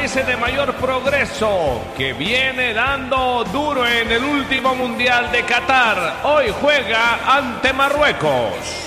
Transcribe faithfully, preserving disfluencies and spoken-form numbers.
países de mayor progreso, que viene dando duro en el último Mundial de Qatar. Hoy juega ante Marruecos.